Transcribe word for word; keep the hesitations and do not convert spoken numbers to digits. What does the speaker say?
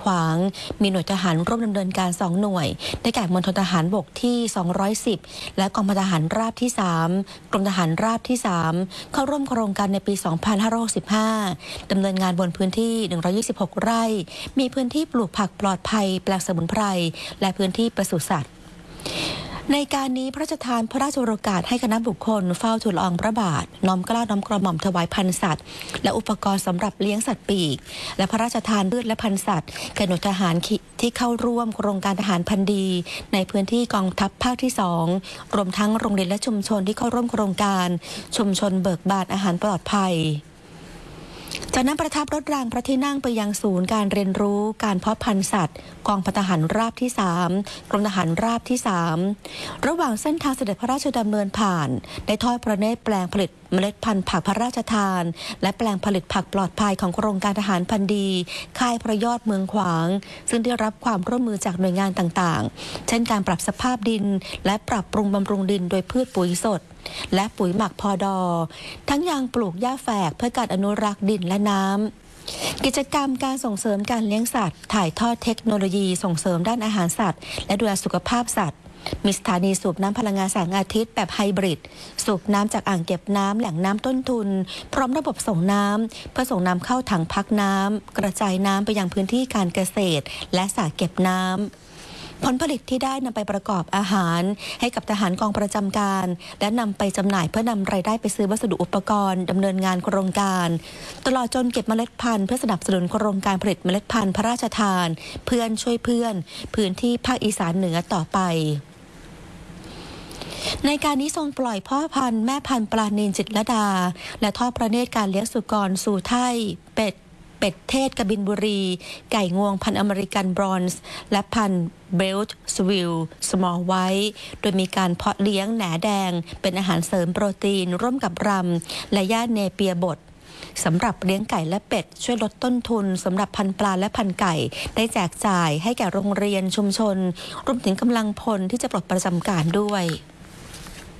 ขวางมีหน่วยทหารร่วมดำเนินการสองหน่วยได้แก่มณฑลทหารบกที่สองร้อยสิบและกองพันทหารราบที่สามกรมทหารราบที่สามเข้าร่วมโครงการในปีสองพันห้าร้อยหกสิบห้าดำเนินงานบนพื้นที่หนึ่งร้อยยี่สิบหกไร่มีพื้นที่ปลูกผักปลอดภัยแปลงสมุนไพรและพื้นที่ปศุสัตว์ในการนี้พระราชทานพระราชโองการให้คณะบุคคลเฝ้าทูลละอองพระบาทน้อมเกล้าน้อมกระหม่อมถวายพันธุ์สัตว์และอุปกรณ์สำหรับเลี้ยงสัตว์ปีกและพระราชทานพืชและพันธุ์สัตว์แก่หน่วยทหารที่เข้าร่วมโครงการทหารพันธุ์ดีในพื้นที่กองทัพภาคที่สองรวมทั้งโรงเรียนและชุมชนที่เข้าร่วมโครงการชุมชนเบิกบานอาหารปลอดภัยจากนั้นประทับรถรางพระที่นั่งไปยังศูนย์การเรียนรู้การเพาะพันธุ์สัตว์กองพันทหารราบที่สามกรมทหารราบที่สามระหว่างเส้นทางเสด็จพระราชดำเนินผ่านได้ทอดพระเนตรแปลงผลิตเมล็ดพันธุ์ผักพระราชทานและแปลงผลิตผักปลอดภัยของโครงการทหารพันธุ์ดีค่ายพระยอดเมืองขวางซึ่งได้รับความร่วมมือจากหน่วยงานต่างๆเช่นการปรับสภาพดินและปรับปรุงบำรุงดินโดยพืชปุ๋ยสดและปุ๋ยหมักพอดอทั้งยังปลูกหญ้าแฝกเพื่อการอนุรักษ์ดินและน้ำกิจกรรมการส่งเสริมการเลี้ยงสัตว์ถ่ายทอดเทคโนโลยีส่งเสริมด้านอาหารสัตว์และดูแลสุขภาพสัตว์มีสถานีสูบน้ำพลังงานแสงอาทิตย์แบบไฮบริดสูบน้ำจากอ่างเก็บน้ำแหล่งน้ำต้นทุนพร้อมระบบส่งน้ำเพื่อส่งน้ำเข้าถังพักน้ำกระจายน้ำไปยังพื้นที่การเกษตรและสระเก็บน้ำผลผลิตที่ได้นำไปประกอบอาหารให้กับทหารกองประจำการและนำไปจำหน่ายเพื่อนำรายได้ไปซื้อวัสดุอุปกรณ์ดำเนินงานโครงการตลอดจนเก็บเมล็ดพันธุ์เพื่อสนับสนุนโครงการผลิตเมล็ดพันธุ์พระราชทานเพื่อนช่วยเพื่อนพื้นที่ภาคอีสานเหนือต่อไปในการนี้ทรงปล่อยพ่อพันธุ์แม่พันธุ์ปลานิลจิตรลดาและทอดพระเนตรการเลี้ยงสุกรสู่ไทยเป็ดเป็ดเทศกบินบุรีไก่งวงพันธุ์อเมริกันบรอนซ์และพันธุ์เบลต์สวิลสมอลไวท์โดยมีการเพาะเลี้ยงแหนแดงเป็นอาหารเสริมโปรตีนร่วมกับรำและหญ้าเนเปียบดสำหรับเลี้ยงไก่และเป็ดช่วยลดต้นทุนสำหรับพันธุ์ปลาและพันธุ์ไก่ได้แจกจ่ายให้แก่โรงเรียนชุมชนรวมถึงกำลังพลที่จะปลดประจำการด้วย